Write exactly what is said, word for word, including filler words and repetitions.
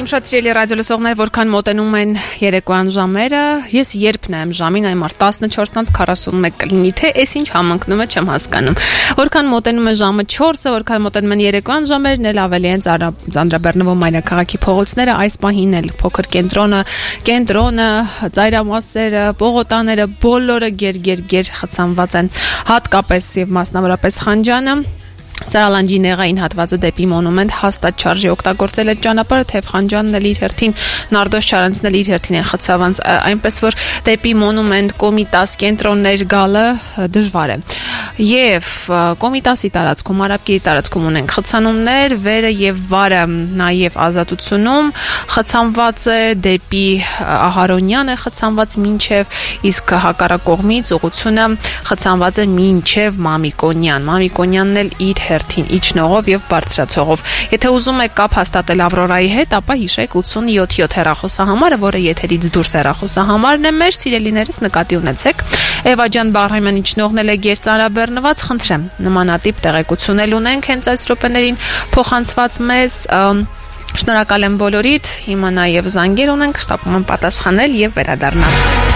Իմ շատ սիրելի ռադիո լսողներ, որքան մոտենում են երեկոյան ժամերը, ես երբ նայեմ ժամին, այմար տասնչորս քառասունմեկ կլինի, թե այս ինչ համընկնում է, չեմ հասկանում։ Որքան մոտենում է ժամը չորսը, որքան մոտենում են երեկոյան ժամերն, էլ ավելի են ծանրաբեռնվում մայրաքաղաքի փողոցները, այս պահին էլ փոքր կենտրոնը, կենտրոնը, ծայրամասերը, պողոտաները, բոլորը գեր-գեր-գեր խցանված են, հատկապես եւ մասնավորապես Խանջանը։ Սարալանջի նեղային հատվածը դեպի մոնումենտ հաստատ չարժի օգտագործել այդ ճանապարհը, թեև Խանջանն էլ իր հերթին Նարդոս Չարանցն էլ իր հերթին են խցաված, այնպես որ դեպի մոնումենտ Կոմիտաս կենտրոններ գալը դժվար է։ Եվ Կոմիտասի տարածքում, Արաբկիրի տարածքում ունենք խցանումներ, վերը եւ վարը նաեւ Ազատությունում խցանված է, դեպի Ահարոնյան է խցանված մինչեւ, իսկ հակառակողմից ուղղությունը խցանված է մինչեւ Մամիկոնյան։ Մամիկոնյանն էլ իր հերթին իջնողով եւ բարձրացողով։ Եթե ուզում եք կապ հաստատել Ավրորայի հետ, ապա հիշեք ութսունյոթ յոթ հեռախոսահամարը, որը եթերից դուրս հեռախոսահամարն է մեր, սիրելիներս նկատի ունեցեք։ Էվա ջան Բահրամյան իջնողն էլ է գերծանրաբեռնված, խնդրեմ, նմանատիպ տեղեկություն էլ ունենք հենց այս րոպեներին փոխանցված մեզ։ Շնորհակալ եմ բոլորիդ, հիմա նաև զանգեր ունենք, շտապում եմ պատասխանել եւ վերադառնալ։